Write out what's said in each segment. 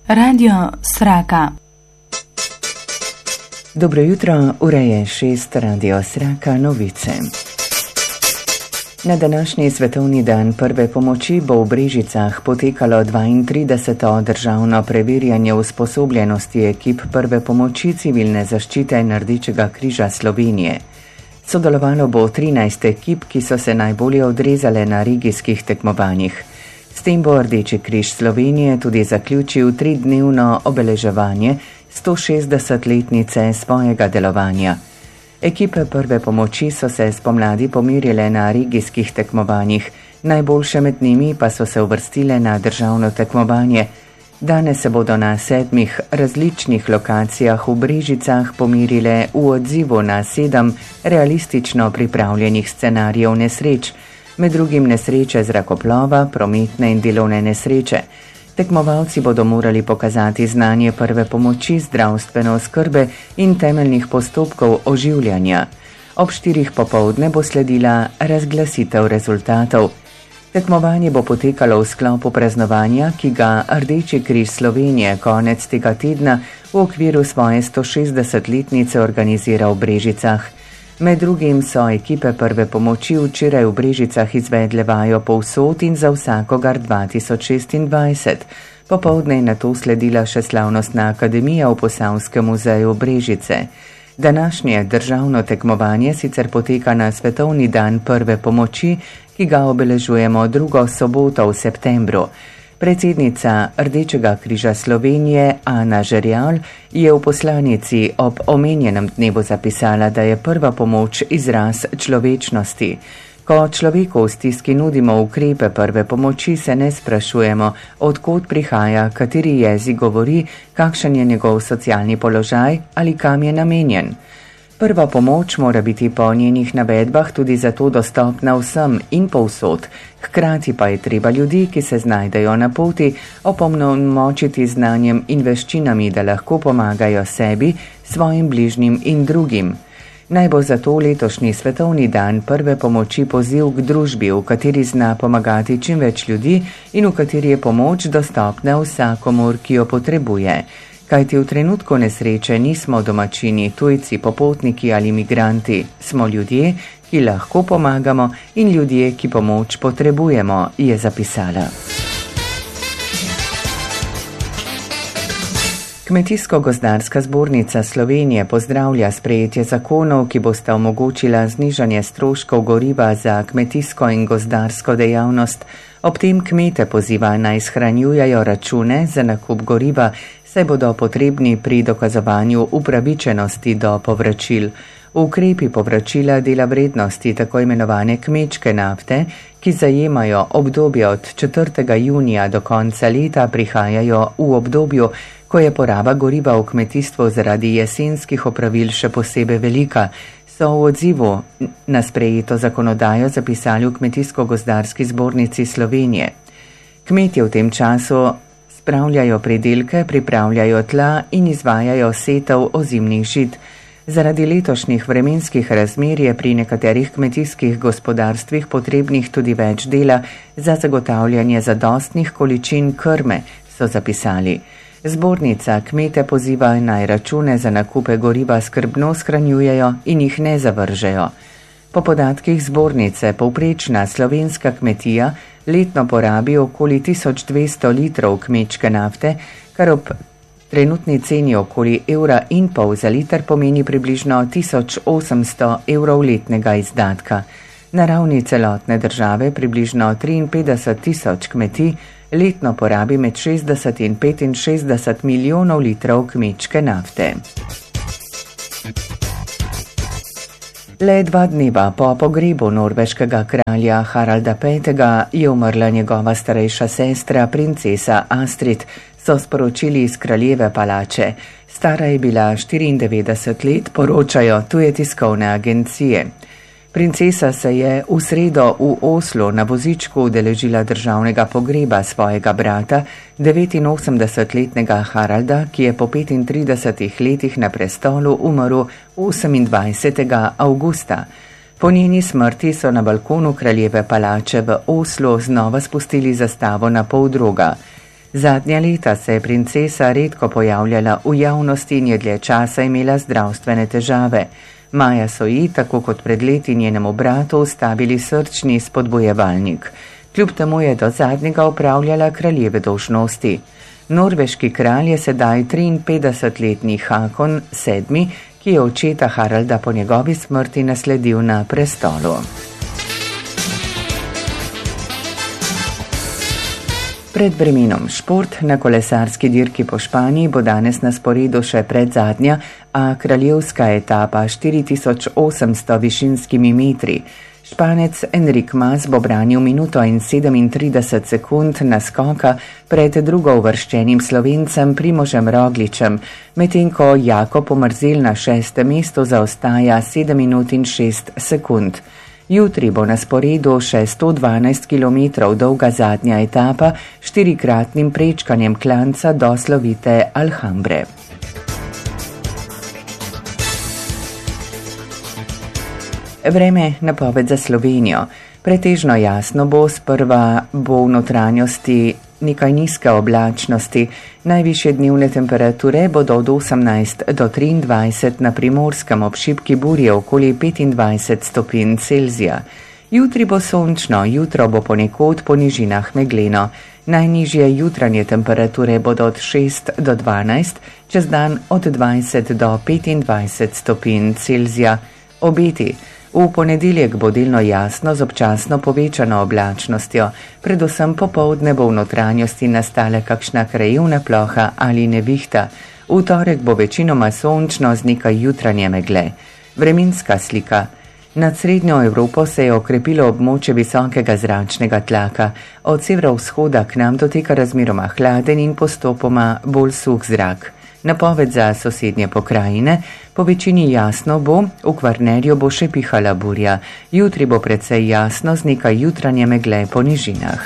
Radio Sraka. Dobro jutro, ura je 6, Radio Sraka, novice. Na današnji svetovni dan prve pomoči bo v Brežicah potekalo 32. državno preverjanje usposobljenosti ekip prve pomoči civilne zaščite Rdečega križa Slovenije. Sodelovalo bo 13 ekip, ki so se najbolje odrezale na regijskih tekmovanjih. S tem bo Rdeči križ Slovenije tudi zaključil 3-dnevno obeleževanje 160-letnice svojega delovanja. Ekipe prve pomoči so se spomladi pomerile na regijskih tekmovanjih, najboljše med njimi pa so se uvrstile na državno tekmovanje. Danes se bodo na 7 različnih lokacijah v Brežicah pomerile v odzivu na 7 realistično pripravljenih scenarijev nesreč, med drugim nesreče zrakoplova, prometne in delovne nesreče. Tekmovalci bodo morali pokazati znanje prve pomoči, zdravstvene oskrbe in temeljnih postopkov oživljanja. Ob 4 popoldne bo sledila razglasitev rezultatov. Tekmovanje bo potekalo v sklopu praznovanja, ki ga Rdeči križ Slovenije konec tega tedna v okviru svoje 160-letnice organizira v Brežicah. Med drugim so ekipe prve pomoči včeraj v Brežicah izvedle vajo povsod in za vsakogar 2026. Popoldne je nato sledila še slavnostna akademija v Posavskem muzeju Brežice. Današnje državno tekmovanje sicer poteka na svetovni dan prve pomoči, ki ga obeležujemo 2. soboto v septembru. Predsednica Rdečega križa Slovenije Ana Žerjal je v poslanici ob omenjenem dnevu zapisala, da je prva pomoč izraz človečnosti. Ko človeku v stiski nudimo ukrepe prve pomoči, se ne sprašujemo, od kod prihaja, kateri jezik govori, kakšen je njegov socialni položaj ali kam je namenjen. Prva pomoč mora biti po njenih navedbah tudi zato dostopna vsem in povsod. Hkrati pa je treba ljudi, ki se znajdejo na poti, opolnomočiti znanjem in veščinami, da lahko pomagajo sebi, svojim bližnjim in drugim. Naj bo zato letošnji svetovni dan prve pomoči poziv k družbi, v kateri zna pomagati čim več ljudi in v kateri je pomoč dostopna vsakomur, ki jo potrebuje. Kajti v trenutku nesreče nismo domačini, tujci, popotniki ali migranti. Smo ljudje, ki lahko pomagamo in ljudje, ki pomoč potrebujemo, je zapisala. Kmetijsko-gozdarska zbornica Slovenije pozdravlja sprejetje zakonov, ki bosta omogočila znižanje stroškov goriva za kmetijsko in gozdarsko dejavnost. Ob tem kmete poziva naj shranjujejo račune za nakup goriva, saj bodo potrebni pri dokazovanju upravičenosti do povračil. Ukrepi povračila dela vrednosti tako imenovane kmečke nafte, ki zajemajo obdobje od 4. junija do konca leta, prihajajo v obdobju, ko je poraba goriva v kmetijstvu zaradi jesenskih opravil še posebej velika, so v odzivu na sprejeto zakonodajo zapisali v Kmetijsko-gozdarski zbornici Slovenije. Kmetje v tem času spravljajo pridelke, pripravljajo tla in izvajajo setev ozimnih žit. Zaradi letošnjih vremenskih razmer je pri nekaterih kmetijskih gospodarstvih potrebnih tudi več dela za zagotavljanje zadostnih količin krme, so zapisali. Zbornica kmete poziva naj račune za nakupe goriva skrbno shranjujejo in jih ne zavržejo. Po podatkih zbornice povprečna slovenska kmetija letno porabi okoli 1200 litrov kmečke nafte, kar ob trenutni ceni okoli €1,5 za liter pomeni približno 1800 evrov letnega izdatka. Na ravni celotne države približno 53 tisoč kmetij letno porabi med 60 in 65 milijonov litrov kmečke nafte. Le 2 dneva po pogrebu norveškega kralja Haralda V. je umrla njegova starejša sestra, princesa Astrid, so sporočili iz kraljeve palače. Stara je bila 94 let, poročajo tuje tiskovne agencije. Princesa se je v sredo v Oslu na vozičku udeležila državnega pogreba svojega brata, 89-letnega Haralda, ki je po 35 letih na prestolu umrl 28. avgusta. Po njeni smrti so na balkonu kraljeve palače v Oslu znova spustili zastavo na poldruga. Zadnja leta se je princesa redko pojavljala v javnosti in je dlje časa imela zdravstvene težave. Maja so ji, tako kot pred leti njenemu bratu, ustavili srčni spodbojevalnik. Kljub temu je do zadnjega opravljala kraljeve dolžnosti. Norveški kralj je sedaj 53-letni Hakon VII, ki je očeta Haralda po njegovi smrti nasledil na prestolu. Pred vremenom šport na kolesarski dirki po Španiji bo danes na sporedu še predzadnja, a kraljevska etapa 4800 višinskimi metri. Španec Enric Mas bo branil minuto in 37 sekund naskoka pred drugouvrščenim Slovencem Primožem Rogličem, medtem ko Jakob Omerzel na 6. mestu zaostaja 7 minut in 6 sekund. Jutri bo na sporedu še 112 km dolga zadnja etapa s 4-kratnim prečkanjem klanca do slovite Alhambre. Vreme napoved za Slovenijo. Pretežno jasno bo, sprva bo v notranjosti nekaj nizke oblačnosti. Najvišje dnevne temperature bodo od 18 do 23 na Primorskem, ob šibki burji okoli 25 stopinj Celzija. Jutri bo sončno, jutro bo ponekod po nižinah megleno. Najnižje jutranje temperature bodo od 6 do 12, čez dan od 20 do 25 stopinj Celzija. Obeti. V ponedeljek bo delno jasno z občasno povečano oblačnostjo, predvsem popoldne bo v notranjosti nastala kakšna krajevna ploha ali nevihta. V torek bo večinoma sončno z nekaj jutranje megle. Vremenska slika. Nad srednjo Evropo se je okrepilo območje visokega zračnega tlaka. Od severovzhoda k nam doteka razmeroma hladen in postopoma bolj suh zrak. Napoved za sosednje pokrajine. Po večini jasno bo, v Kvarnerju bo še pihala burja. Jutri bo precej jasno z nekaj jutranje megle po nižinah.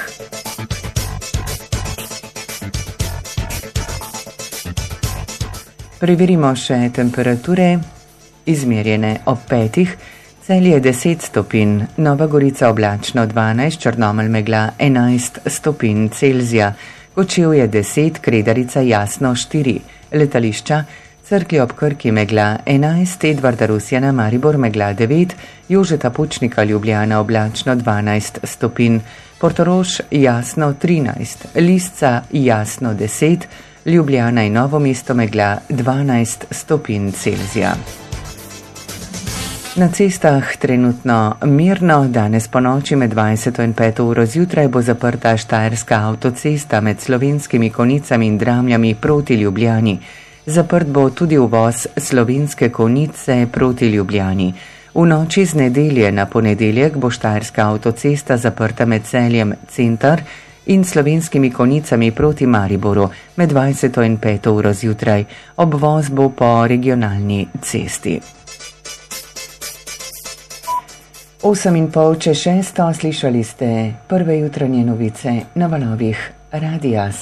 Preverimo še temperature, izmerjene ob 5. Celje 10 stopinj, Nova Gorica oblačno 12, Črnomelj megla 11 stopinj Celzija, Kočevje 10, Kredarica jasno 4, letališča Cerklje ob Krki megla 11, Edvarda Rusjana Maribor megla 9, Jožeta Pučnika Ljubljana oblačno 12 stopinj, Portorož jasno 13, Lisca jasno 10, Ljubljana in Novo mesto megla 12 stopinj Celzija. Na cestah trenutno mirno, danes po noči med 20 in 5 uro zjutraj bo zaprta Štajerska avtocesta med Slovenskimi Konjicami in Dramljami proti Ljubljani. Zaprt bo tudi uvoz Slovenske Konjice proti Ljubljani. V noči z nedelje na ponedeljek bo Štajerska avtocesta zaprta med Celjem Center in Slovenskimi Konjicami proti Mariboru med 20 in 5 uro zjutraj. Obvoz bo po regionalni cesti. 8:30 čez 6, slišali ste prve jutranje novice na valovih Radia